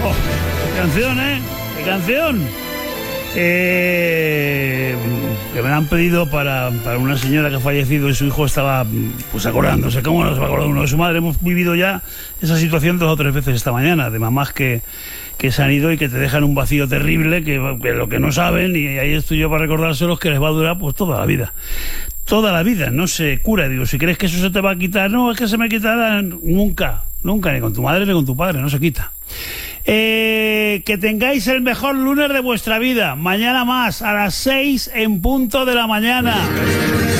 ¡Qué canción, eh! ¡Qué canción! Que me la han pedido para una señora que ha fallecido y su hijo estaba pues acordándose. ¿Cómo no se va a acordar uno de su madre? Hemos vivido ya esa situación 2 o 3 veces esta mañana, de mamás que se han ido y que te dejan un vacío terrible, que lo que no saben, y ahí estoy yo para recordárselos, que les va a durar pues toda la vida. Toda la vida, no se cura. Digo, si crees que eso se te va a quitar, no, es que se me quitará nunca, ni con tu madre ni con tu padre, no se quita. Que tengáis el mejor lunes de vuestra vida. Mañana más, a las 6 en punto de la mañana.